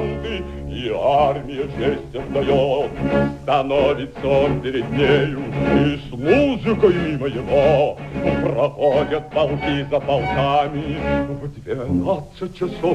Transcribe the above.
команды, и армия честь отдает. Становится он перед нею, и с музыкой мимо его проходят полки за полками. В 12 часов